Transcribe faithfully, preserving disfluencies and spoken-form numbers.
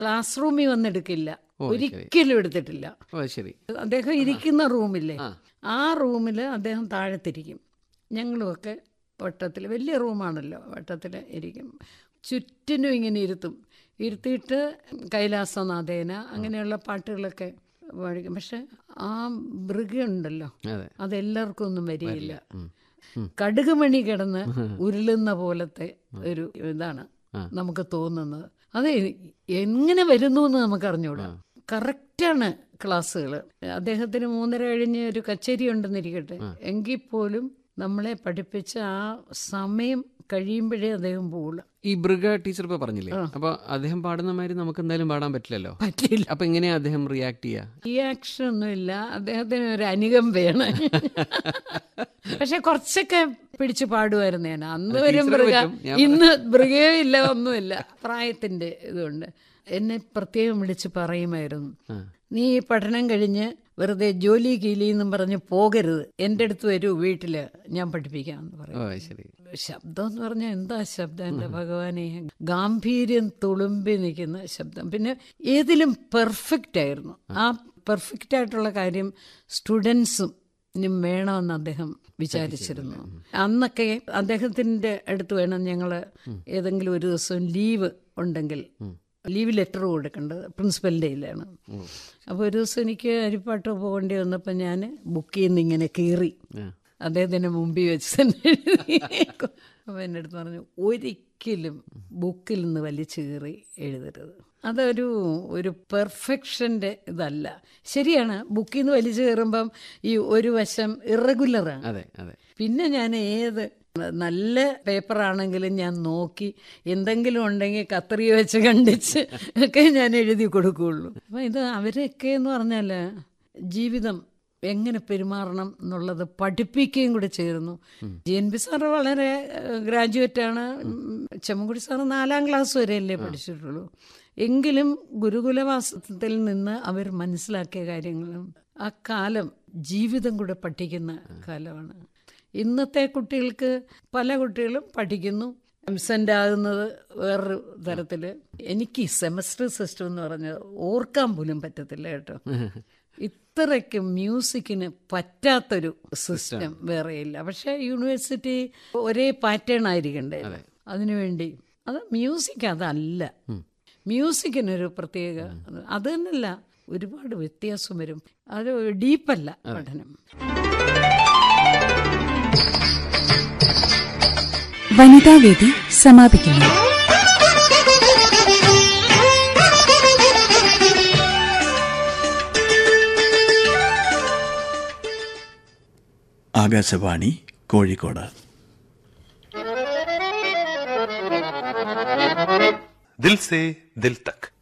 Class റൂമിൽ വന്നെടുക്കില്ല, ഒരിക്കലും എടുത്തിട്ടില്ല. അദ്ദേഹം ഇരിക്കുന്ന റൂമില്ലേ, ആ റൂമിൽ അദ്ദേഹം താഴത്തിരിക്കും. ഞങ്ങളുമൊക്കെ വട്ടത്തിൽ, വലിയ റൂമാണല്ലോ, വട്ടത്തിൽ ഇരിക്കും. ചുറ്റിനും ഇങ്ങനെ ഇരുത്തും. ഇരുത്തിയിട്ട് കൈലാസനാഥേന അങ്ങനെയുള്ള പാട്ടുകളൊക്കെ പാടിക്കും. പക്ഷെ ആ മൃഗമുണ്ടല്ലോ, അതെല്ലാവർക്കും ഒന്നും വരികയില്ല. കടുകുമണി കിടന്ന് ഉരുളുന്ന പോലത്തെ ഒരു ഇതാണ് നമുക്ക് തോന്നുന്നത്. അത് എങ്ങനെ വരുന്നു എന്ന് നമുക്ക് അറിഞ്ഞൂടാ. കറക്റ്റാണ് ക്ലാസ്സുകൾ. അദ്ദേഹത്തിന് മൂന്നര കഴിഞ്ഞ് ഒരു കച്ചേരി ഉണ്ടെന്നിരിക്കട്ടെ, എങ്കിൽ പോലും നമ്മളെ പഠിപ്പിച്ച ആ സമയം കഴിയുമ്പോഴേ അദ്ദേഹം പോവുള്ളൂ. ഈ മൃഗ ടീച്ചർ ഇപ്പൊ പറഞ്ഞില്ലേ, അപ്പൊ അദ്ദേഹം പാടുന്ന മാതിരി നമുക്ക് എന്തായാലും പാടാൻ പറ്റില്ലല്ലോ. പറ്റില്ല. അപ്പൊ എങ്ങനെയാ അദ്ദേഹം റിയാക്ട് ചെയ്യാ? റിയാക്ഷൻ ഒന്നുമില്ല, അദ്ദേഹത്തിന് ഒരു അനുകമ്പയാണ്. പക്ഷെ കുറച്ചൊക്കെ പിടിച്ചു പാടുമായിരുന്നു ഞാൻ. അന്ന് വരും മൃഗ, ഇന്ന് മൃഗയോ ഇല്ല, ഒന്നുമില്ല. പ്രായത്തിന്റെ ഇതുകൊണ്ട് എന്നെ പ്രത്യേകം വിളിച്ച് പറയുമായിരുന്നു, നീ പഠനം കഴിഞ്ഞ് വെറുതെ ജോലി കീലിന്നും പറഞ്ഞ് പോകരുത്, എൻ്റെ അടുത്ത് വരൂ, വീട്ടില് ഞാൻ പഠിപ്പിക്കാമെന്ന് പറയും. ശബ്ദം എന്ന് പറഞ്ഞാൽ എന്താ ശബ്ദം, എൻ്റെ ഭഗവാനെ, ഗാംഭീര്യം തുളുമ്പി നിൽക്കുന്ന ശബ്ദം. പിന്നെ ഏതിലും പെർഫെക്റ്റ് ആയിരുന്നു. ആ പെർഫെക്റ്റ് ആയിട്ടുള്ള കാര്യം സ്റ്റുഡൻസും വേണമെന്ന് അദ്ദേഹം വിചാരിച്ചിരുന്നു. അന്നൊക്കെ അദ്ദേഹത്തിൻ്റെ അടുത്ത് വേണം ഞങ്ങൾ ഏതെങ്കിലും ഒരു ദിവസം ലീവ് ഉണ്ടെങ്കിൽ ലീവ് ലെറ്റർ കൊടുക്കേണ്ടത് പ്രിൻസിപ്പലിൻ്റെ കയ്യിലാണ്. അപ്പോൾ ഒരു ദിവസം എനിക്ക് അരിപ്പാട്ട് പോകേണ്ടി വന്നപ്പോൾ ഞാൻ ബുക്കിൽ നിന്ന് ഇങ്ങനെ കീറി അദ്ദേഹത്തിൻ്റെ മുമ്പിൽ വെച്ച് തന്നെ എഴുതി. അപ്പോൾ എൻ്റെ അടുത്ത് പറഞ്ഞു, ഒരിക്കലും ബുക്കിൽ നിന്ന് വലിച്ചു കീറി എഴുതരുത്. അതൊരു ഒരു പെർഫെക്ഷൻ്റെ ഇതല്ല. ശരിയാണ്, ബുക്കിൽ നിന്ന് വലിച്ചു കയറുമ്പം ഈ ഒരു വശം ഇറഗുലറാണ്. പിന്നെ ഞാൻ ഏത് നല്ല പേപ്പറാണെങ്കിലും ഞാൻ നോക്കി എന്തെങ്കിലും ഉണ്ടെങ്കിൽ കത്രിക വെച്ച് കണ്ടിച്ച് ഒക്കെ ഞാൻ എഴുതി കൊടുക്കുകയുള്ളൂ. അപ്പം ഇത് അവരൊക്കെ എന്ന് പറഞ്ഞാൽ ജീവിതം എങ്ങനെ പെരുമാറണം എന്നുള്ളത് പഠിപ്പിക്കുകയും കൂടെ ചേർന്നു. ജി എൻ പി സാറ് വളരെ ഗ്രാജുവേറ്റാണ്. ചെമ്മൻകുടി സാറ് നാലാം ക്ലാസ് വരെയല്ലേ പഠിച്ചിട്ടുള്ളൂ. എങ്കിലും ഗുരുകുലവാസത്തിൽ നിന്ന് അവർ മനസ്സിലാക്കിയ കാര്യങ്ങളും ആ കാലം ജീവിതം കൂടെ പഠിക്കുന്ന കാലമാണ്. ഇന്നത്തെ കുട്ടികൾക്ക് പല കുട്ടികളും പഠിക്കുന്നു, അബ്സെൻ്റ് ആകുന്നത് വേറൊരു തരത്തിൽ. എനിക്ക് സെമസ്റ്റർ സിസ്റ്റം എന്ന് പറഞ്ഞത് ഓർക്കാൻ പോലും പറ്റത്തില്ല കേട്ടോ. ഇത്രയ്ക്ക് മ്യൂസിക്കിന് പറ്റാത്തൊരു സിസ്റ്റം വേറെയില്ല. പക്ഷേ യൂണിവേഴ്സിറ്റി ഒരേ പാറ്റേൺ ആയിരിക്കണ്ടേ അതിനുവേണ്ടി. അത് മ്യൂസിക് അതല്ല. മ്യൂസിക്കിനൊരു പ്രത്യേക അത് തന്നെയല്ല, ഒരുപാട് വ്യത്യാസം വരും. അത് ഡീപ്പല്ല പഠനം. വനിതാവേദി സമാപിക്കുന്നു. ആകാശവാണി കോഴിക്കോട്. ദിൽ സേ ദിൽ തക്.